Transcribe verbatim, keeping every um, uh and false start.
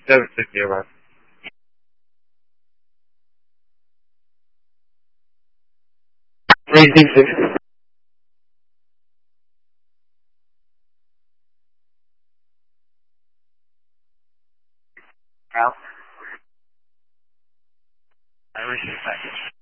seven sixty arrived. three six six. Out. I received the package.